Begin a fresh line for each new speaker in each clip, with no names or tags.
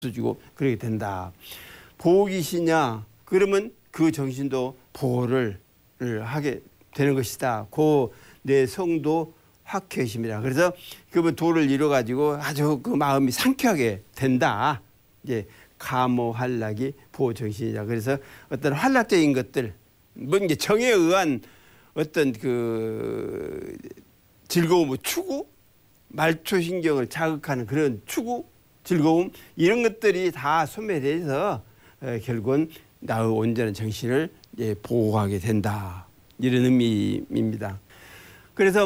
주고 그렇게 된다. 보호기시냐? 그러면 그 정신도 보호를 하게 되는 것이다. 내 성도 확회심이라. 그래서 그 도를 이뤄가지고 아주 그 마음이 상쾌하게 된다. 이제 감호활락이 보호정신이다. 그래서 어떤 활락적인 것들, 뭐 이제 정에 의한 어떤 그 즐거움의 추구, 말초신경을 자극하는 그런 추구, 즐거움 이런 것들이 다 소멸돼서 결국은 나의 온전한 정신을 보호하게 된다. 이런 의미입니다. 그래서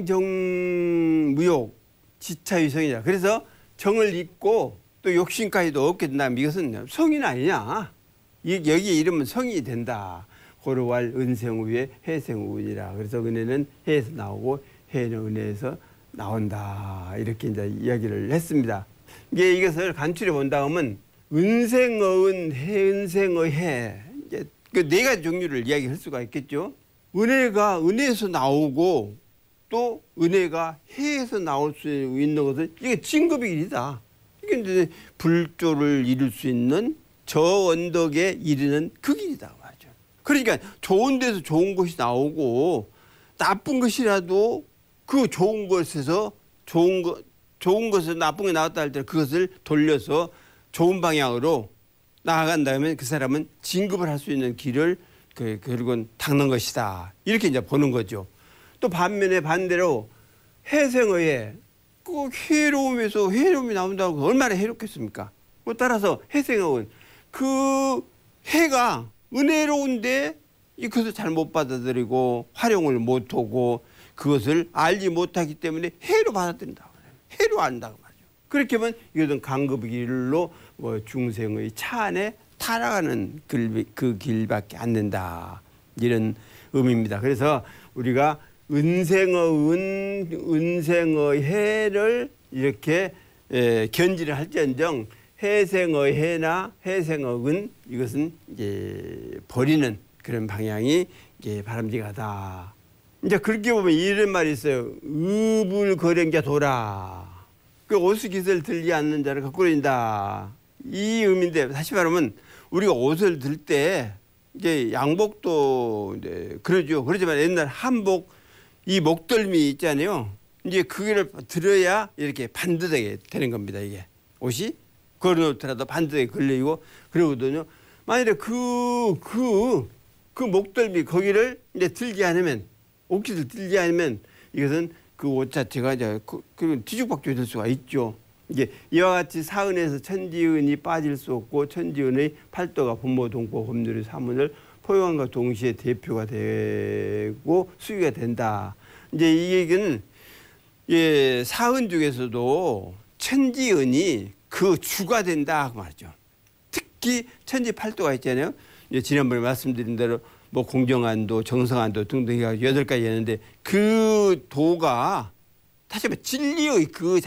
망정무욕 지차유성이다. 그래서 정을 잊고 또 욕심까지도 얻게 된다면 이것은 성인 아니냐. 여기에 이름은 성이 된다. 고려할 은생우의 해생우이라. 그래서 은혜는 해에서 나오고 해는 은혜에서 나온다. 이렇게 이제 이야기를 했습니다. 이것을 간추려 본다 하면 은생어은 해은생의 해. 이제 그 네 가지 종류를 이야기할 수가 있겠죠. 은혜가 은혜에서 나오고 또 은혜가 해에서 나올 수 있는 것은 이게 진급의 길이다. 이게 이제 불조를 이룰 수 있는 저 언덕에 이르는 그 길이다 말이죠. 그러니까 좋은 데서 좋은 것이 나오고 나쁜 것이라도 그 좋은 것에서 좋은 것에서 나쁜 게 나왔다 할 때 그것을 돌려서 좋은 방향으로 나아간다면 그 사람은 진급을 할 수 있는 길을 결국은 닦는 것이다. 이렇게 이제 보는 거죠. 또 반면에 반대로 해생의 그 해로움에서 해로움이 나온다고 얼마나 해롭겠습니까? 따라서 해생은 그 해가 은혜로운데 그것을 잘못 받아들이고 활용을 못하고 그것을 알지 못하기 때문에 해로 받아들인다. 해로 안다고 말이죠. 그렇게 하면 이것은 강급의 길로 중생의 차 안에 타락하는 그 길밖에 안 된다. 이런 의미입니다. 그래서 우리가 은생의 해를 이렇게 견지를 할지언정 해생의 해나 해생의 은 이것은 이제 버리는 그런 방향이 이제 바람직하다. 이제 그렇게 보면 이런 말이 있어요. 의불거랭자 도라. 그 오수깃을 들지 않는 자를 거꾸로 인다. 이 의미인데 다시 말하면 우리가 옷을 들 때 이제 양복도 이제 그러죠. 그렇지만 옛날 한복 이 목덜미 있잖아요. 이제 그거를 들어야 이렇게 반듯하게 되는 겁니다. 이게 옷이 걸어놓더라도 반듯하게 걸리고 그러거든요. 만약에 그 목덜미 거기를 이제 들지 않으면 옷깃을 들지 않으면 이것은 그 옷 자체가 이제 그 뒤죽박죽이 될 수가 있죠. 이게 이와 같이 사은에서 천지은이 빠질 수 없고 천지은의 팔도가 분모 동포 법률의 사문을 포용함과 동시에 대표가 되고 수기가 된다. 이제 이 얘기는 사은 중에서도 천지은이 그 주가 된다 그 말이죠. 특히 천지 팔도가 있잖아요. 이제 지난번에 말씀드린 대로 뭐 공정한도, 정성한도 등등 8가지였는데 그 도가 다시 말해 진리의 그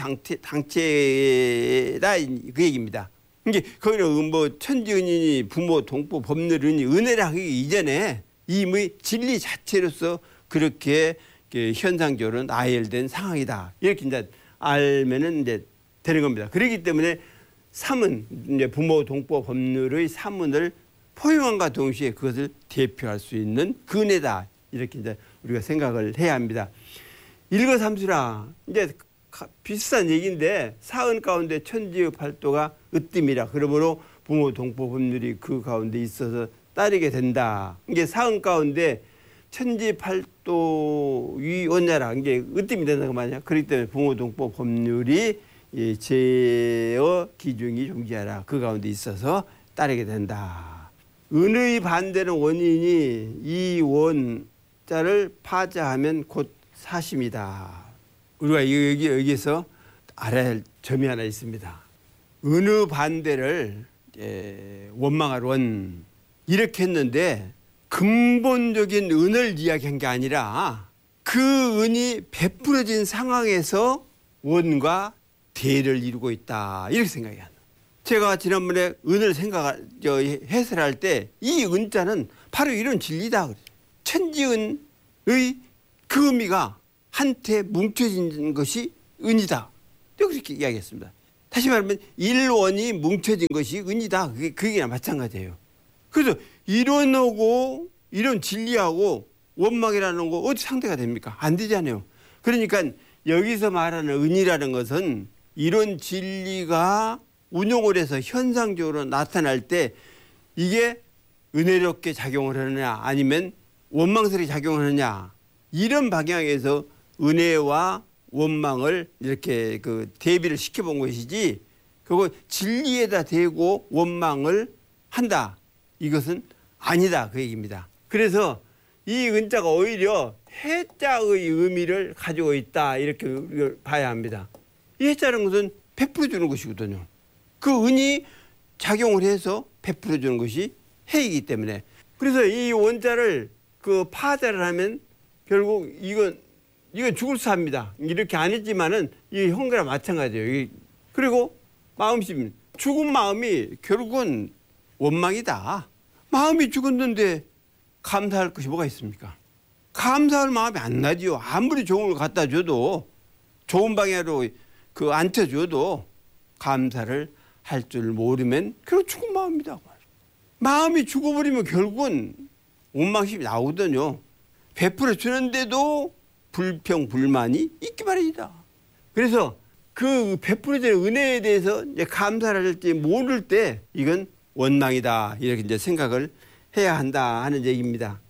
당체다 그 얘기입니다. 이게 거기는 뭐 천지은이니 부모, 동포, 법률은이 은혜를 하기 이전에 이미 진리 자체로서 그렇게 현상적으로 나열된 상황이다. 이렇게 이제 알면은 이제 되는 겁니다. 그렇기 때문에 사문, 이제 부모, 동포, 법률의 사문을 포용함과 동시에 그것을 대표할 수 있는 그 은혜다. 이렇게 이제 우리가 생각을 해야 합니다. 일거삼수라 이제 비슷한 얘기인데 사은 가운데 천지의 팔도가 으뜸이라. 그러므로 부모, 동포, 법률이 그 가운데 있어서 따르게 된다. 이게 사은 가운데 천지 팔도 위 원자라 이게 으뜸이 된다고 말이야. 그렇기 때문에 부모, 동포, 법률이 제어 기중이 존재하라. 그 가운데 있어서 따르게 된다. 은의 반대는 원인이 이 원자를 파자하면 곧 사심이다. 우리가 여기에서 알아야 할 점이 하나 있습니다. 은의 반대를 원망할 원 이렇게 했는데 근본적인 은을 이야기한 게 아니라 그 은이 베풀어진 상황에서 원과 대를 이루고 있다. 이렇게 생각해야 한다. 제가 지난번에 은을 해설할 때 이 은자는 바로 이런 진리다. 천지은의 그 의미가 한테 뭉쳐진 것이 은이다. 그렇게 이야기했습니다. 다시 말하면 일원이 뭉쳐진 것이 은이다. 그게 마찬가지예요. 그래서 이론하고 이런 진리하고 원망이라는 거 어디 상대가 됩니까? 안 되잖아요. 그러니까 여기서 말하는 은이라는 것은 이런 진리가 운용을 해서 현상적으로 나타날 때 이게 은혜롭게 작용을 하느냐 아니면 원망스럽게 작용을 하느냐 이런 방향에서 은혜와 원망을 이렇게 대비를 시켜본 것이지 그거 진리에다 대고 원망을 한다. 이것은 아니다. 그 얘기입니다. 그래서 이 은자가 오히려 해자의 의미를 가지고 있다. 이렇게 봐야 합니다. 이 해자는 것은 베풀어 주는 것이거든요. 그 은이 작용을 해서 베풀어 주는 것이 해이기 때문에 그래서 이 원자를 파자를 하면 결국 이건 죽을 사입니다. 이렇게 안 했지만은 이 형제랑 마찬가지예요. 그리고 마음심 죽은 마음이 결국은 원망이다. 마음이 죽었는데 감사할 것이 뭐가 있습니까? 감사할 마음이 안 나지요. 아무리 좋은 걸 갖다 줘도 좋은 방향으로 앉혀줘도 감사를 할 줄 모르면 결국 죽은 마음이다. 마음이 죽어버리면 결국은 원망심이 나오거든요. 베풀어 주는데도 불평 불만이 있기 마련이다. 그래서 그 베풀어진 은혜에 대해서 이제 감사를 할지 모를 때 이건 원망이다. 이렇게 이제 생각을 해야 한다 하는 얘기입니다.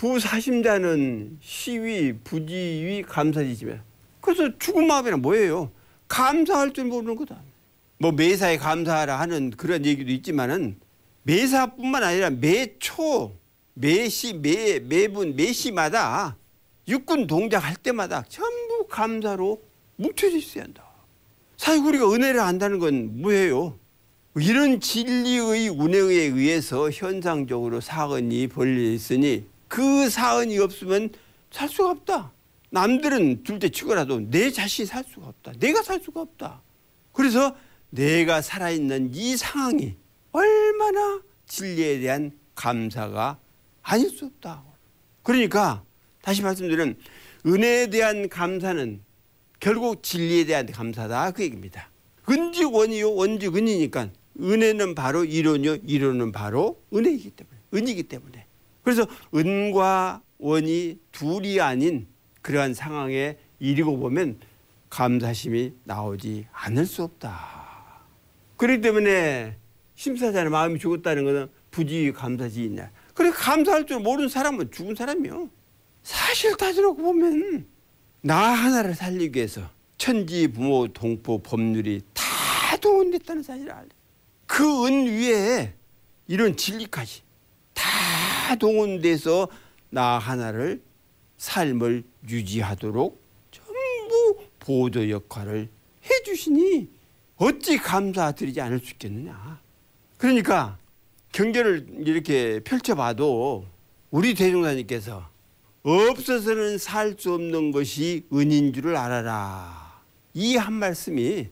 부사심자는 시위, 부지위, 감사지시며. 그래서 죽은 마음이란 뭐예요? 감사할 줄 모르는 거다. 뭐 매사에 감사하라 하는 그런 얘기도 있지만은 매사뿐만 아니라 매초, 매시, 매분, 매시마다 육군 동작할 때마다 전부 감사로 뭉쳐져 있어야 한다. 사실 우리가 은혜를 안다는 건 뭐예요? 이런 진리의 운행에 의해서 현상적으로 사언이 벌려 있으니 그 사언이 없으면 살 수가 없다. 남들은 둘째 치고라도 내 자신이 살 수가 없다. 내가 살 수가 없다. 그래서 내가 살아있는 이 상황이 얼마나 진리에 대한 감사가 아닐 수 없다. 그러니까 다시 말씀드리면 은혜에 대한 감사는 결국 진리에 대한 감사다. 그 얘기입니다. 은즉 원이요 원즉 은이니까 은혜는 바로 이론이요 이론은 바로 은혜이기 때문에 은이기 때문에 그래서 은과 원이 둘이 아닌 그러한 상황에 이르고 보면 감사심이 나오지 않을 수 없다. 그렇기 때문에 심사자는 마음이 죽었다는 것은 부지 감사지 있냐. 그래 감사할 줄 모르는 사람은 죽은 사람이요. 사실 따져놓고 보면 나 하나를 살리기 위해서 천지 부모 동포 법률이 다 동원됐다는 사실을 알래. 그 은 위에 이런 진리까지 다 동원돼서 나 하나를 삶을 유지하도록 전부 보조 역할을 해주시니 어찌 감사드리지 않을 수 있겠느냐. 그러니까 경전을 이렇게 펼쳐봐도 우리 대종사님께서 없어서는 살 수 없는 것이 은인 줄을 알아라. 이 한 말씀이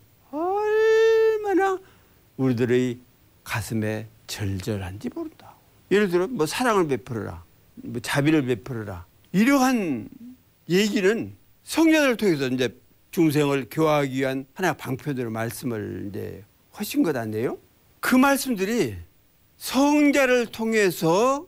얼마나 우리들의 가슴에 절절한지 모른다. 예를 들어 뭐 사랑을 베풀어라. 뭐 자비를 베풀어라. 이러한 얘기는 성령을 통해서 이제 중생을 교화하기 위한 하나의 방편으로 말씀을 이제 하신 것 아니에요? 그 말씀들이 성자를 통해서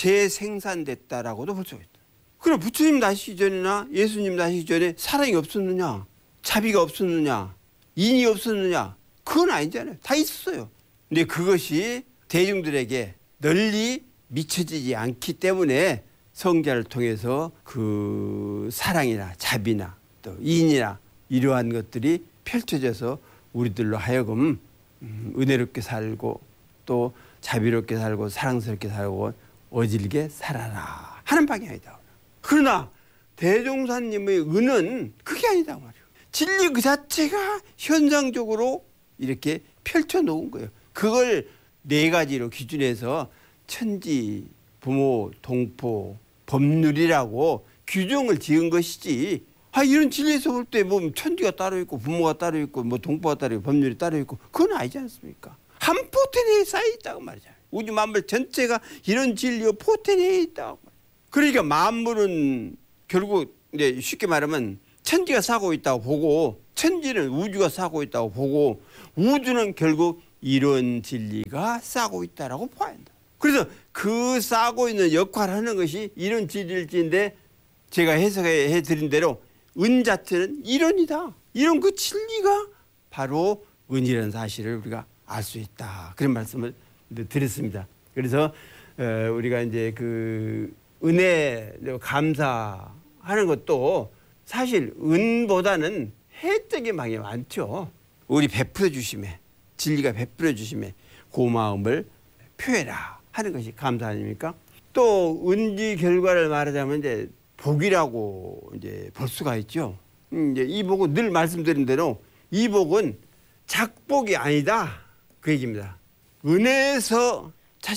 재생산됐다라고도 볼 수가 있다. 그럼 부처님 나시기 전이나 예수님 나시기 전에 사랑이 없었느냐? 자비가 없었느냐? 인이 없었느냐? 그건 아니잖아요. 다 있었어요. 근데 그것이 대중들에게 널리 미쳐지지 않기 때문에 성자를 통해서 그 사랑이나 자비나 또 인이나 이러한 것들이 펼쳐져서 우리들로 하여금 은혜롭게 살고 또 자비롭게 살고 사랑스럽게 살고 어질게 살아라 하는 방향이다. 그러나 대종사님의 은은 그게 아니다 말이에요. 진리 그 자체가 현상적으로 이렇게 펼쳐놓은 거예요. 그걸 네 가지로 기준해서 천지, 부모, 동포, 법률이라고 규정을 지은 것이지. 이런 진리에서 볼 때 뭐 천지가 따로 있고 부모가 따로 있고 뭐 동포가 따로 있고 법률이 따로 있고 그건 아니지 않습니까? 한 포텐에 쌓여 있다고 말이죠. 우주 만물 전체가 이런 진리와 포텐에 있다고. 그러니까 만물은 결국 이제 쉽게 말하면 천지가 싸고 있다고 보고 천지는 우주가 싸고 있다고 보고 우주는 결국 이런 진리가 싸고 있다라고 봐야 한다. 그래서 그 싸고 있는 역할을 하는 것이 이런 진리일지인데 제가 해석해 드린 대로 은 자체는 이론이다. 이런 그 진리가 바로 은이라는 사실을 우리가 알 수 있다. 그런 말씀을 드렸습니다. 그래서 우리가 이제 그 은혜 감사하는 것도 사실 은보다는 혜택이 많이 많죠. 우리 베풀어 주심에 진리가 베풀어 주심에 고마움을 표해라 하는 것이 감사 아닙니까? 또 은지 결과를 말하자면 이제 복이라고 이제 볼 수가 있죠. 이제 이 복은 늘 말씀드린 대로 이 복은 작복이 아니다 그 얘기입니다. 은혜에서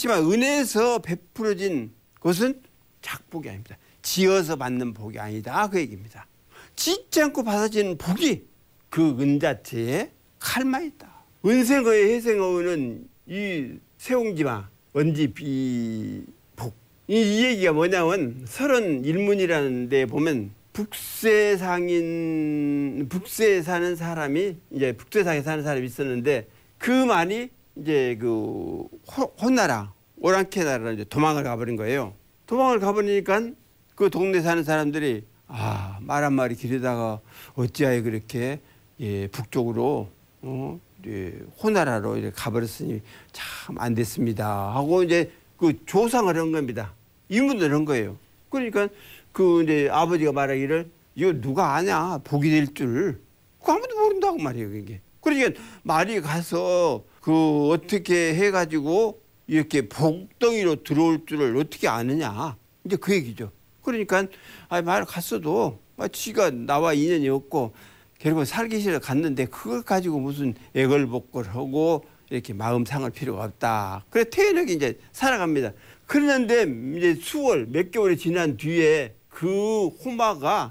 베풀어진 것은 작복이 아닙니다. 지어서 받는 복이 아니다 그 얘기입니다. 짓지 않고 받아지는 복이 그 은 자체에 칼마 있다. 은생어의 해생어는 이 세옹지마 원지 복. 이 얘기가 뭐냐면 31문이라는 데 보면 북새에 사는 사람이 이제 북새상에 사는 사람이 있었는데 그 말이 이제 그 혼나라 오랑캐 나라로 이제 도망을 가버린 거예요. 도망을 가버리니까 그 동네 사는 사람들이 말 한마리 길에다가 어찌하여 그렇게 북쪽으로 호나라로 이렇게 가버렸으니 참 안 됐습니다 하고 이제 그 조상을 한 겁니다. 이문을 한 거예요. 그러니까 그 이제 아버지가 말하기를 이거 누가 아냐 복이 될 줄 그거 아무도 모른다고 말이에요. 이게 그러니까 말이 가서 그 어떻게 해가지고 이렇게 복덩이로 들어올 줄을 어떻게 아느냐 이제 그 얘기죠. 그러니까 말 갔어도 지가 나와 인연이 없고 결국 살기 싫어 갔는데 그걸 가지고 무슨 애걸복걸 하고 이렇게 마음 상할 필요가 없다. 그래 태연하게 이제 살아갑니다. 그런데 이제 수월 몇 개월이 지난 뒤에 그 호마가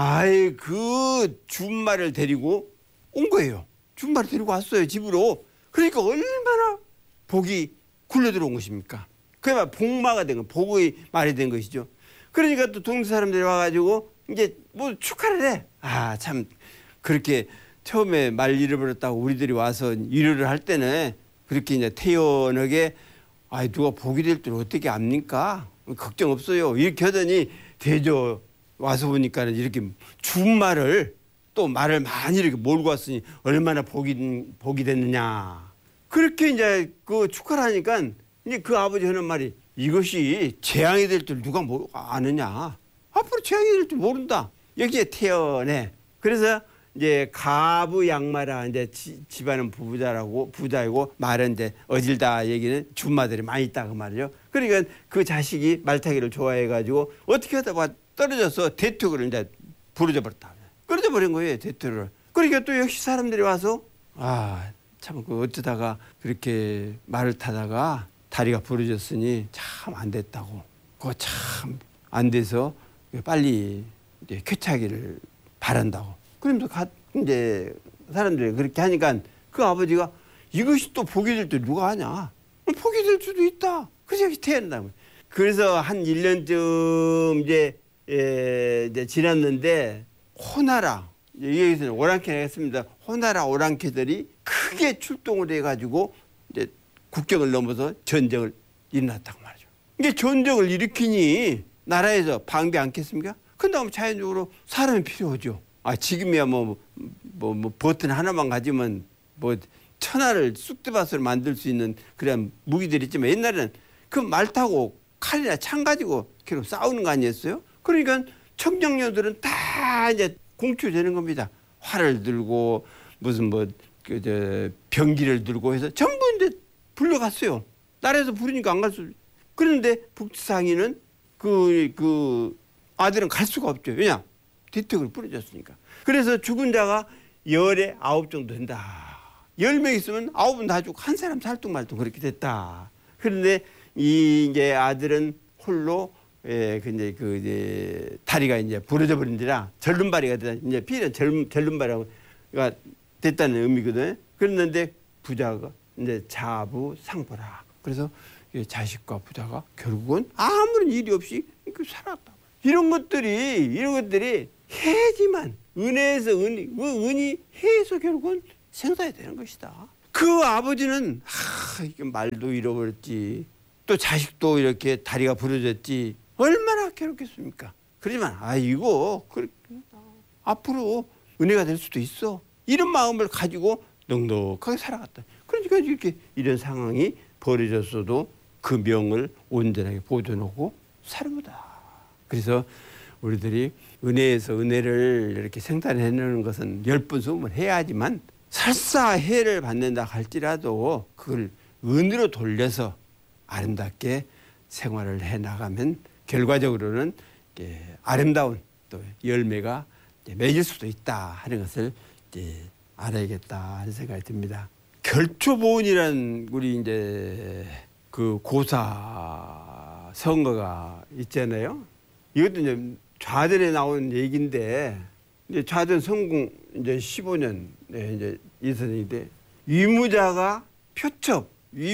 그 준말을 데리고 온 거예요. 준말을 데리고 왔어요 집으로. 그러니까 얼마나 복이 굴러 들어온 것입니까? 그야말로 복마가 된 거, 복의 말이 된 것이죠. 그러니까 또 동네 사람들이 와가지고 이제 뭐 축하를 해. 참 그렇게 처음에 말 잃어버렸다고 우리들이 와서 위로를 할 때는 그렇게 이제 태연하게 누가 복이 될 줄 어떻게 압니까? 걱정 없어요. 이렇게 하더니 대저 와서 보니까는 이렇게 준말을 또 말을 많이 이렇게 몰고 왔으니 얼마나 복이 됐느냐. 그렇게 이제 그 축하를 하니까 이제 그 아버지 하는 말이 이것이 재앙이 될 줄 누가 아느냐. 앞으로 재앙이 될 줄 모른다. 여기에 태연해. 그래서 이제 가부양마라 이제 집안은 부자이고 말은 이제 어질다 얘기는 준마들이 많이 있다 그 말이죠. 그러니까 그 자식이 말타기를 좋아해가지고 어떻게 하다가 떨어져서 대퇴를 이제 부러져 버렸다. 끊어져 버린 거예요 대퇴를. 그러니까 또 역시 사람들이 와서 참 그 어쩌다가 그렇게 말을 타다가 다리가 부러졌으니 참 안 됐다고. 그거 참 안 돼서 빨리 이제 쾌차기를 바란다고. 그러면서 이제 사람들이 그렇게 하니까 그 아버지가 이것이 또 복이 될 줄 누가 아냐. 복이 될 수도 있다. 그래서 여기 태어난다고. 그래서 한 1년쯤 이제 지났는데 호나라 여기서는 오랑캐가 했습니다. 호나라 오랑캐들이 크게 출동을 해가지고 이제 국경을 넘어서 전쟁을 일어났다고 말이죠. 이게 전쟁을 일으키니 나라에서 방비 않겠습니까? 그다음 자연적으로 사람이 필요하죠. 지금이야 뭐 버튼 하나만 가지면 뭐 천하를 쑥대밭으로 만들 수 있는 그런 무기들이 있지만 옛날에는 그 말 타고 칼이나 창 가지고 계속 싸우는 거 아니었어요? 그러니까 청정녀들은 다 이제 공투되는 겁니다. 활을 들고 무슨 병기를 들고 해서 전부 이제 불러갔어요. 나라에서 부르니까 안 갈 수. 그런데 북상인은 그 아들은 갈 수가 없죠. 왜냐? 뒤턱을 부러졌으니까. 그래서 죽은 자가 10에 9 정도 된다. 10명 있으면 9은 다 죽고 한 사람 살뚱말뚱 그렇게 됐다. 그런데 이제 아들은 홀로 이제 다리가 이제 부러져 버린지라 절름발이가 되다. 이제 피는 절름발이가 됐다는 의미거든요. 그랬는데 부자가 이제 자부상보라. 그래서 자식과 부자가 결국은 아무런 일이 없이 살았다. 이런 것들이 해지만 은혜에서 은이 해에서 결국은 생사해야 되는 것이다. 그 아버지는 이게 말도 잃어버렸지. 또 자식도 이렇게 다리가 부러졌지. 얼마나 괴롭겠습니까? 그렇지만 이거 앞으로 은혜가 될 수도 있어. 이런 마음을 가지고 넉넉하게 살아갔다. 그러니까 이렇게 이런 상황이 벌어졌어도 그 명을 온전하게 보존하고 사는 거다. 그래서 우리들이 은혜에서 은혜를 이렇게 생산해내는 것은 10번 20번 해야 하지만 설사 해를 받는다 할지라도 그걸 은으로 돌려서 아름답게 생활을 해나가면 결과적으로는 아름다운 또 열매가 맺을 수도 있다 하는 것을 알아야겠다 하는 생각이 듭니다. 결초보은이라는 우리 이제 그 고사 선거가 있잖아요. 이것도 이제 좌전에 나온 얘기인데 이제 좌전 성공 이제 15년 이제 이선인데 위무자가 표첩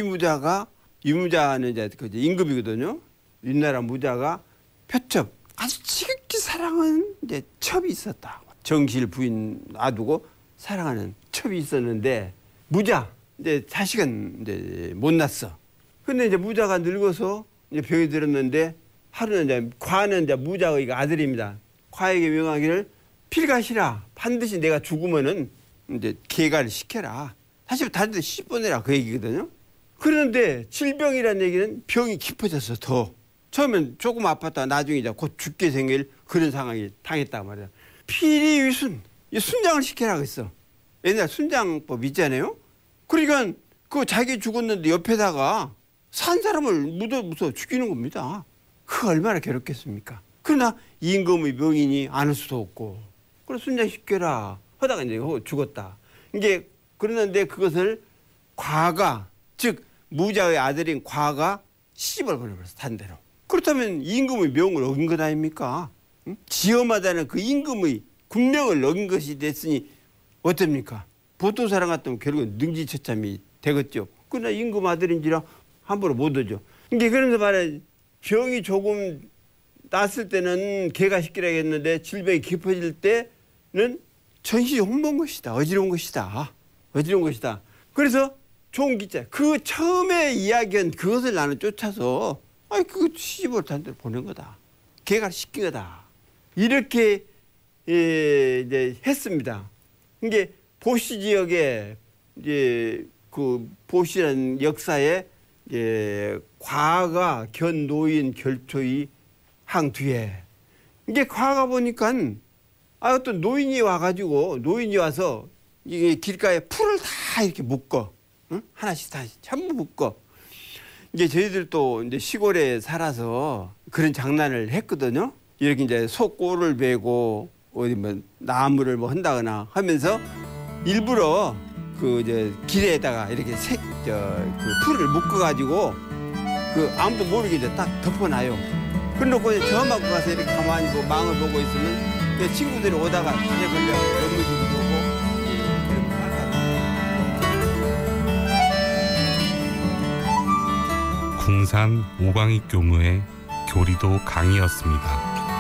위무자는 이제 그 임금이거든요. 윗나라 무자가 표첩 아주 지극히 사랑하는 이제 첩이 있었다. 정실 부인 놔두고 사랑하는 첩이 있었는데 무자 이제 자식은 이제 못 낳았어. 근데 이제 무자가 늙어서 이제 병이 들었는데 하루는 이제 과는 이제 무자의 아들입니다. 과에게 명하기를 필가시라 반드시 내가 죽으면은 이제 계가를 시켜라. 사실 다른 데 씹어내라 그 얘기거든요. 그런데 질병이라는 얘기는 병이 깊어져서 더 처음엔 조금 아팠다가 나중에 이제 곧 죽게 생길 그런 상황이 당했단 말이야. 필이위순 순장을 시켜라 그랬어. 옛날 순장법 있잖아요. 그러니까 그 자기 죽었는데 옆에다가 산 사람을 묻어 죽이는 겁니다. 그 얼마나 괴롭겠습니까? 그러나 임금의 명인이 안 할 수도 없고 그래 순장시켜라 하다가 이제 죽었다. 이게 그러는데 그것을 과가 즉 무자의 아들인 과가 시집을 보내버렸어. 단대로. 그렇다면 임금의 명을 어긴 것 아닙니까? 응? 지엄하다는 그 임금의 군명을 어긴 것이 됐으니 어떻습니까? 보통 사람 같으면 결국은 능지처참이 되겠죠. 그러나 임금 아들인지라 함부로 못 오죠. 이게 그러면서 말해 병이 조금 났을 때는 개가시키라겠는데 질병이 깊어질 때는 전시 홍보한 것이다. 어지러운 것이다. 그래서 좋은 기자. 그 처음에 이야기한 그것을 나는 쫓아서 그 시집을 단대로 보낸 거다. 개가 시킨 거다. 이렇게 이제 했습니다. 이게 보시 지역에 이제 그 보시라는 역사에 과가 견 노인 결초의 항 뒤에 이게 과가 보니까 어떤 노인이 와서 이게 길가에 풀을 다 이렇게 묶어. 응? 하나씩 다 전부 묶어. 이제 저희들도 이제 시골에 살아서 그런 장난을 했거든요. 이렇게 이제 소 꼴을 베고 어디 뭐 나무를 뭐 한다거나 하면서 일부러 그 이제 길에다가 이렇게 그 풀을 묶어가지고 그 아무도 모르게 이제 딱 덮어놔요. 그래놓고 이제 저만 가서 이렇게 가만히 그 망을 보고 있으면 내 친구들이 오다가 자네 걸려 넘어지기도 하고.
궁산 오광익 교무의 교리도 강의였습니다.